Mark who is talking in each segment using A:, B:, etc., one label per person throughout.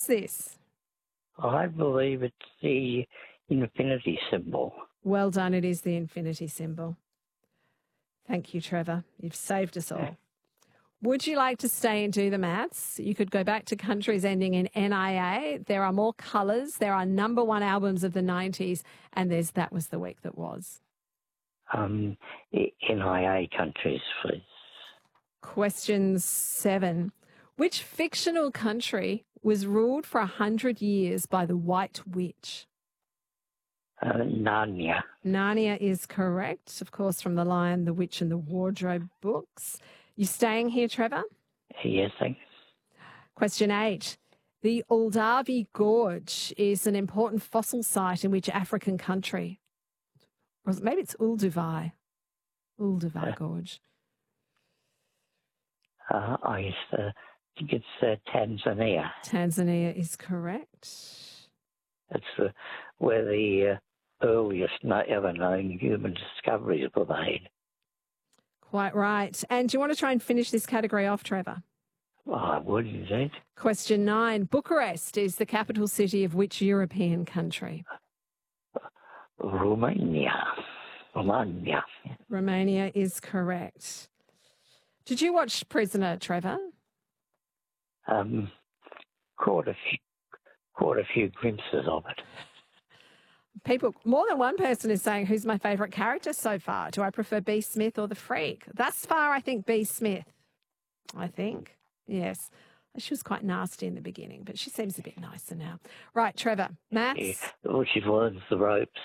A: this?
B: I believe it's the infinity symbol.
A: Well done. It is the infinity symbol. Thank you, Trevor. You've saved us all. Would you like to stay and do the maths? You could go back to countries ending in NIA. There are more colours. There are number one albums of the 90s. And there's That Was the Week That Was.
B: NIA countries, please.
A: Question 7. Which fictional country was ruled for 100 years by the White Witch?
B: Narnia.
A: Narnia is correct, of course, from The Lion, the Witch and the Wardrobe books. You staying here, Trevor?
B: Yes, thanks.
A: Question 8. The Uldavi Gorge is an important fossil site in which African country? Or maybe it's Ulduvi. Ulduvi Gorge.
B: I think it's Tanzania.
A: Tanzania is correct.
B: It's where the earliest ever known human discoveries were made.
A: Quite right. And do you want to try and finish this category off, Trevor?
B: Well, I would, indeed.
A: Question 9. Bucharest is the capital city of which European country?
B: Romania.
A: Romania is correct. Did you watch Prisoner, Trevor?
B: Caught a few glimpses of it.
A: People, more than one person is saying, who's my favourite character so far? Do I prefer B. Smith or the Freak? Thus far, I think B. Smith. I think. Yes. She was quite nasty in the beginning, but she seems a bit nicer now. Right, Trevor, maths?
B: Yeah. Well, she learns the ropes.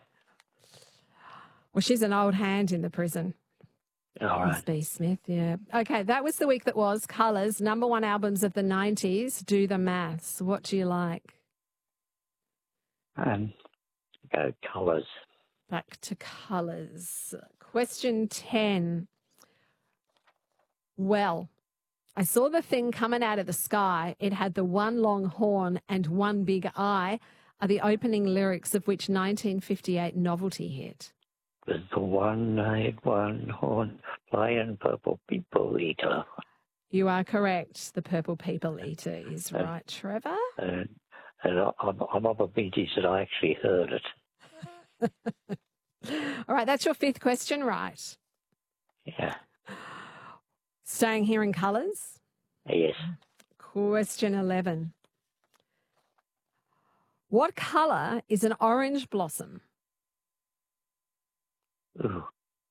A: Well, she's an old hand in the prison.
B: All right.
A: It's B. Smith, yeah. Okay, that was the week that was. Colours, number one albums of the 90s. Do the maths. What do you like?
B: Go colours.
A: Back to colours. Question 10. Well, I saw the thing coming out of the sky. It had the one long horn and one big eye are the opening lyrics of which 1958 novelty hit?
B: There's the one-eyed, one-horn, flying purple people eater.
A: You are correct. The Purple People Eater is right, Trevor.
B: And I'm of a vintage that I actually heard it.
A: All right, that's your fifth question, right?
B: Yeah.
A: Staying here in colours?
B: Yes.
A: Question 11. What colour is an orange blossom?
B: Ooh.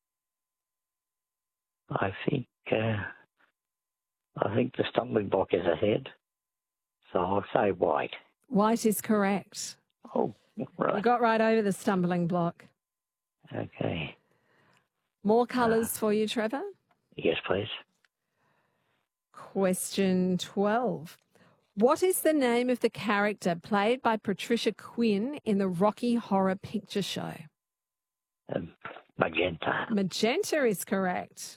B: I think the stumbling block is ahead, so I'll say white.
A: White is correct.
B: Oh, right.
A: You got right over the stumbling block.
B: Okay.
A: More colours for you, Trevor?
B: Yes, please.
A: Question 12. What is the name of the character played by Patricia Quinn in the Rocky Horror Picture Show?
B: Magenta.
A: Magenta is correct.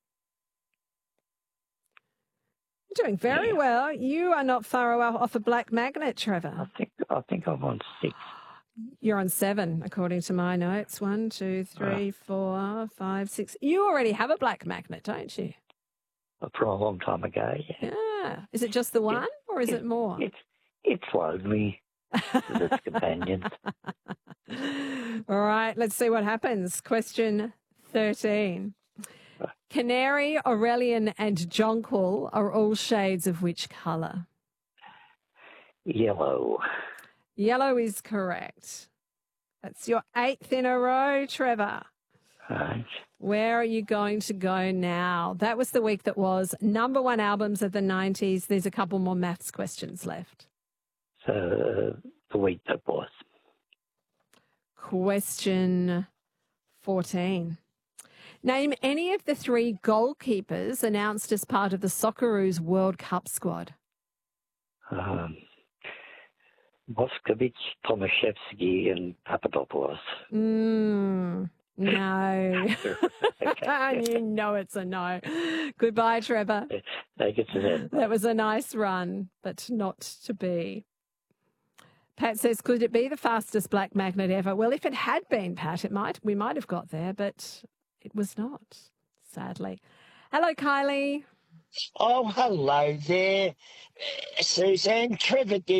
A: You're doing very well. You are not far off a black magnet, Trevor.
B: I think I'm on 6.
A: You're on 7, according to my notes. 1, 2, 3, 4, 5, 6. You already have a black magnet, don't you?
B: From a long time ago, yeah.
A: Yeah. Is it just the one, or is it more?
B: It's lonely with its companions.
A: All right, let's see what happens. Question 13. Canary, Aurelian and jonquil are all shades of which colour?
B: Yellow.
A: Yellow is correct. That's your 8th in a row, Trevor.
B: Right.
A: Where are you going to go now? That was the week that was. Number one albums of the 90s. There's a couple more maths questions left.
B: So the week that was.
A: Question 14. Name any of the 3 goalkeepers announced as part of the Socceroos World Cup squad.
B: Moskovic, Tomaszewski and Papadopoulos.
A: No. You know it's a no. Goodbye, Trevor.
B: Take it to them.
A: That was a nice run, but not to be. Pat says, could it be the fastest black magnet ever? Well, if it had been, Pat, we might have got there, but it was not, sadly. Hello, Kylie.
C: Oh, hello there, Suzanne. Trevor did